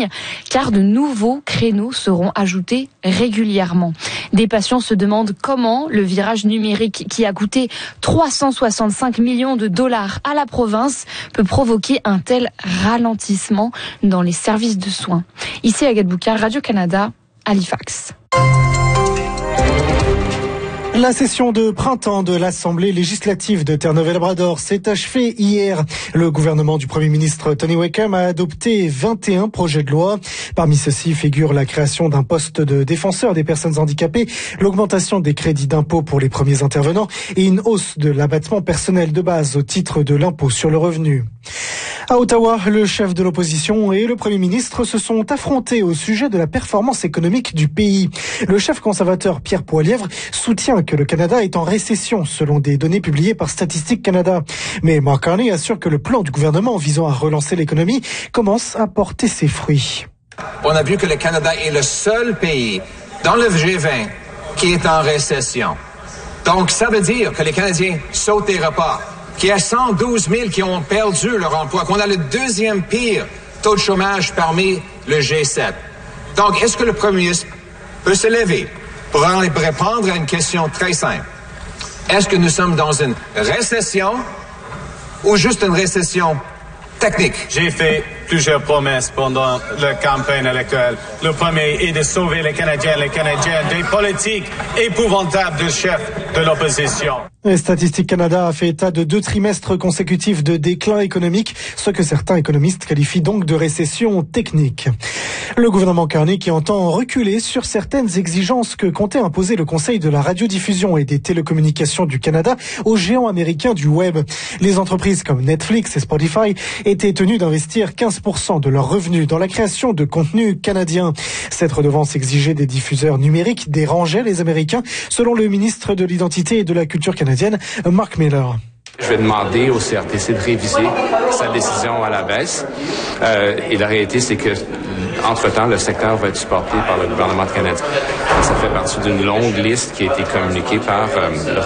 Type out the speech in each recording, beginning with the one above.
ligne, car de nouveaux créneaux seront ajoutés régulièrement. Des patients se demandent comment le virage numérique, qui a coûté 365 millions de dollars à la province, peut provoquer un tel ralentissement dans les services de soins. Ici, Agathe Boucard, Radio-Canada, Halifax. La session de printemps de l'Assemblée législative de Terre-Neuve-et-Labrador s'est achevée hier. Le gouvernement du Premier ministre Tony Wakeham a adopté 21 projets de loi. Parmi ceux-ci figure la création d'un poste de défenseur des personnes handicapées, l'augmentation des crédits d'impôt pour les premiers intervenants et une hausse de l'abattement personnel de base au titre de l'impôt sur le revenu. À Ottawa, le chef de l'opposition et le Premier ministre se sont affrontés au sujet de la performance économique du pays. Le chef conservateur Pierre Poilievre soutient que le Canada est en récession selon des données publiées par Statistique Canada. Mais Mark Carney assure que le plan du gouvernement visant à relancer l'économie commence à porter ses fruits. On a vu que le Canada est le seul pays dans le G20 qui est en récession. Donc ça veut dire que les Canadiens sautent des repas, qu'il y a 112 000 qui ont perdu leur emploi, qu'on a le deuxième pire taux de chômage parmi le G7. Donc, est-ce que le Premier ministre peut se lever pour répondre à une question très simple? Est-ce que nous sommes dans une récession ou juste une récession technique? J'ai fait plusieurs promesses pendant la campagne électorale. Le premier est de sauver les Canadiens des politiques épouvantables du chef de l'opposition. Statistique Canada a fait état de 2 trimestres consécutifs de déclin économique, ce que certains économistes qualifient donc de récession technique. Le gouvernement Carney qui entend reculer sur certaines exigences que comptait imposer le Conseil de la radiodiffusion et des télécommunications du Canada aux géants américains du web. Les entreprises comme Netflix et Spotify étaient tenues d'investir 15% de leurs revenus dans la création de contenus canadiens. Cette redevance exigée des diffuseurs numériques dérangeait les Américains, selon le ministre de l'Identité et de la Culture canadienne, Mark Miller. Je vais demander au CRTC de réviser sa décision à la baisse. Et la réalité, c'est que, entre-temps, le secteur va être supporté par le gouvernement canadien. Ça fait partie d'une longue liste qui a été communiquée par le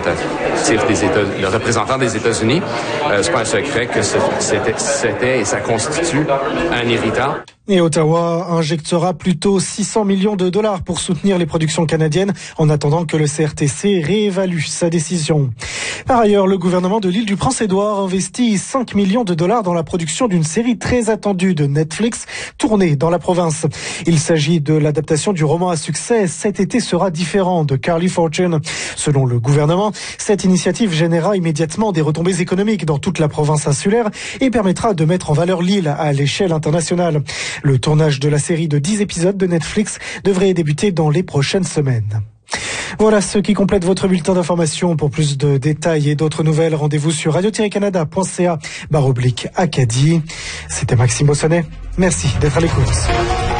représentant des États-Unis. C'est pas un secret que c'était et ça constitue un irritant. Et Ottawa injectera plutôt 600 millions de dollars pour soutenir les productions canadiennes en attendant que le CRTC réévalue sa décision. Par ailleurs, le gouvernement de l'île du Prince-Édouard investit 5 millions de dollars dans la production d'une série très attendue de Netflix tournée dans la province. Il s'agit de l'adaptation du roman à succès Cet été sera différent de Carly Fortune. Selon le gouvernement, cette initiative générera immédiatement des retombées économiques dans toute la province insulaire et permettra de mettre en valeur l'île à l'échelle internationale. Le tournage de la série de 10 épisodes de Netflix devrait débuter dans les prochaines semaines. Voilà ce qui complète votre bulletin d'information. Pour plus de détails et d'autres nouvelles, rendez-vous sur radio-canada.ca/Acadie. C'était Maxime Bossonnet. Merci d'être à l'écoute.